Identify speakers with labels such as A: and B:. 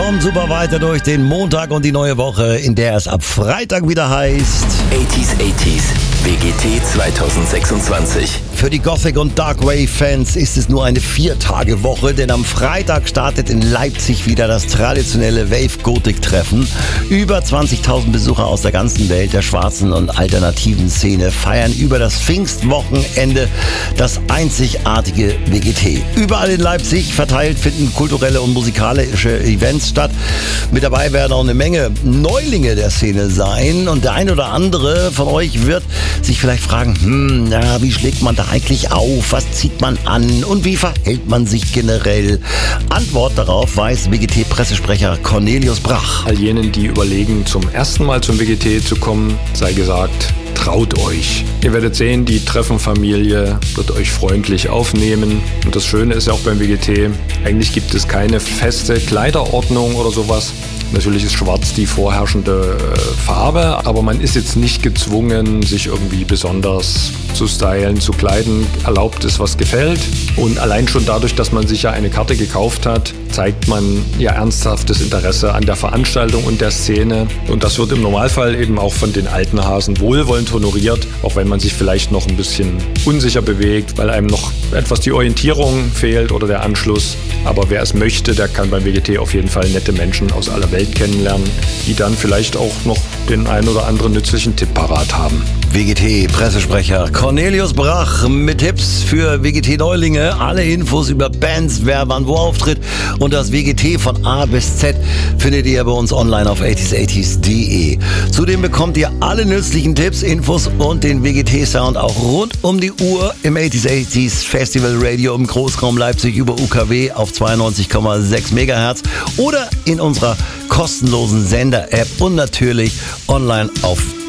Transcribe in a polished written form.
A: kommt super weiter durch den Montag und die neue Woche, in der es ab Freitag wieder heißt
B: 80s WGT 2026.
A: Für die Gothic- und Darkwave-Fans ist es nur eine 4-Tage-Woche, denn am Freitag startet in Leipzig wieder das traditionelle Wave-Gothic-Treffen. Über 20.000 Besucher aus der ganzen Welt der schwarzen und alternativen Szene feiern über das Pfingstwochenende das einzigartige WGT. Überall in Leipzig verteilt finden kulturelle und musikalische Events statt. Mit dabei werden auch eine Menge Neulinge der Szene sein und der ein oder andere von euch wird sich vielleicht fragen, wie schlägt man da eigentlich auf? Was zieht man an? Und wie verhält man sich generell? Antwort darauf weiß WGT-Pressesprecher Cornelius Brach.
C: All jenen, die überlegen, zum ersten Mal zum WGT zu kommen, sei gesagt, traut euch. Ihr werdet sehen, die Treffenfamilie wird euch freundlich aufnehmen. Und das Schöne ist ja auch beim WGT, eigentlich gibt es keine feste Kleiderordnung oder sowas. Natürlich ist schwarz die vorherrschende Farbe, aber man ist jetzt nicht gezwungen, sich irgendwie besonders zu stylen, zu kleiden. Erlaubt ist, was gefällt. Und allein schon dadurch, dass man sich ja eine Karte gekauft hat, zeigt man ja ernsthaftes Interesse an der Veranstaltung und der Szene. Und das wird im Normalfall eben auch von den alten Hasen wohlwollend honoriert, auch wenn man sich vielleicht noch ein bisschen unsicher bewegt, weil einem noch etwas die Orientierung fehlt oder der Anschluss. Aber wer es möchte, der kann beim WGT auf jeden Fall nette Menschen aus aller Welt kennenlernen, die dann vielleicht auch noch den ein oder anderen nützlichen Tipp parat haben.
A: WGT-Pressesprecher Cornelius Brach mit Tipps für WGT-Neulinge. Alle Infos über Bands, wer wann wo auftritt und das WGT von A bis Z findet ihr bei uns online auf 80s80s.de. Zudem bekommt ihr alle nützlichen Tipps, Infos und den WGT-Sound auch rund um die Uhr im 80s80s Festival Radio im Großraum Leipzig über UKW auf 92,6 MHz oder in unserer kostenlosen Sender-App und natürlich online auf